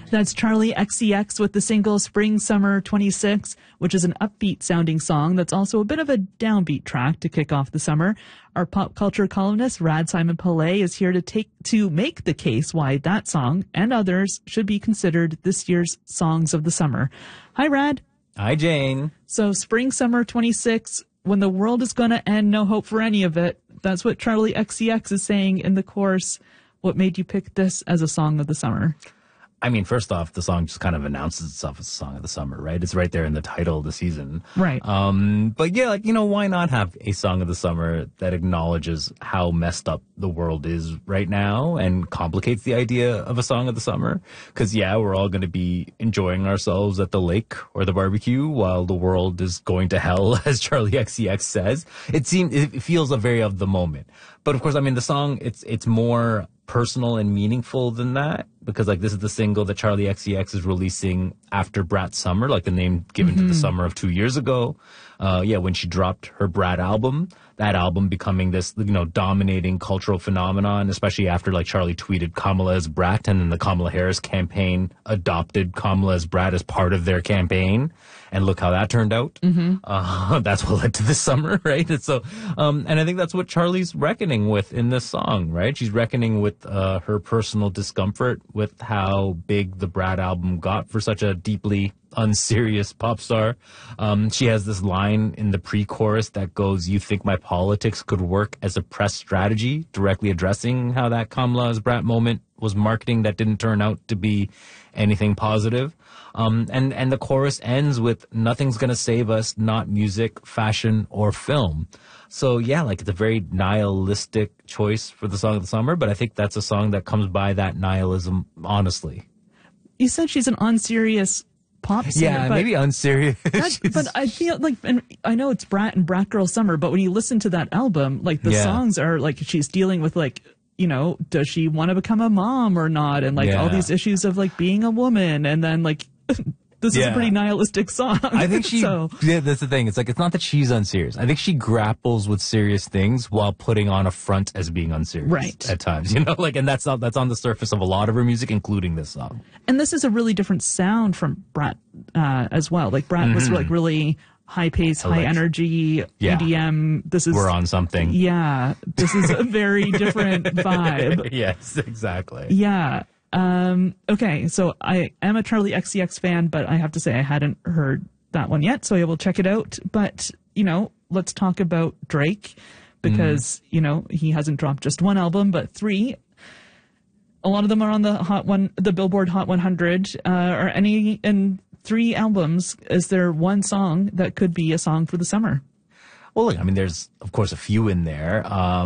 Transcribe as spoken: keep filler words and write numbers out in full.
That's Charlie X C X with the single Spring Summer twenty-six, which is an upbeat sounding song that's also a bit of a downbeat track to kick off the summer. Our pop culture columnist Rad Simon Pillay is here to take to make the case why that song and others should be considered this year's songs of the summer. Hi, Rad. Hi, Jane. So Spring Summer twenty-six, when the world is going to end, no hope for any of it. That's what Charlie X C X is saying in the chorus. What made you pick this as a song of the summer? I mean, first off, the song just kind of announces itself as a song of the summer, right? It's right there in the title of the season. Right. Um, but yeah, like, you know, why not have a song of the summer that acknowledges how messed up the world is right now and complicates the idea of a song of the summer? Because, yeah, we're all going to be enjoying ourselves at the lake or the barbecue while the world is going to hell, as Charlie X C X says. It seems, it feels a very of the moment. But of course, I mean, the song, it's, it's more personal and meaningful than that, because like this is the single that Charlie X C X is releasing after Brat Summer, like the name given mm-hmm. to the summer of two years ago. Uh, yeah, when she dropped her Brat album, that album becoming this, you know, dominating cultural phenomenon, especially after like Charlie tweeted Kamala as Brat, and then the Kamala Harris campaign adopted Kamala as Brat as part of their campaign. And look how that turned out. Mm-hmm. Uh, that's what led to this summer, right? And so, um, and I think that's what Charlie's reckoning with in this song, right? She's reckoning with uh, her personal discomfort with how big the Brat album got for such a deeply unserious pop star. Um, she has this line in the pre-chorus that goes, "You think my politics could work as a press strategy," directly addressing how that Kamala's Brat moment was marketing that didn't turn out to be anything positive. Um, and, and the chorus ends with, "Nothing's gonna save us, not music, fashion, or film." So yeah, like it's a very nihilistic choice for the song of the summer, but I think that's a song that comes by that nihilism honestly. You said she's an unserious pop singer. Yeah, but maybe unserious. That, but I feel like, and I know it's Brat and Brat Girl Summer, but when you listen to that album, like the yeah. songs are like she's dealing with like, you know, does she want to become a mom or not? And like yeah. all these issues of like being a woman. And then like, this yeah. is a pretty nihilistic song. I think she, so. yeah, that's the thing. It's like, it's not that she's unserious. I think she grapples with serious things while putting on a front as being unserious. Right. At times, you know, like, and that's not, that's on the surface of a lot of her music, including this song. And this is a really different sound from Brat, uh, as well. Like Brat mm-hmm. was like really high pace, high like, energy, yeah. E D M. This is, we're on something. Yeah. This is a very different vibe. Yes, exactly. Yeah. Um, okay, so I am a Charlie X C X fan, but I have to say I hadn't heard that one yet, so I will check it out. But, you know, let's talk about Drake, because, mm. you know, he hasn't dropped just one album, but three. A lot of them are on the Hot One, the Billboard Hot one hundred, uh, or any, in three albums. Is there one song that could be a song for the summer? Well, look, I mean, there's, of course, a few in there. Um,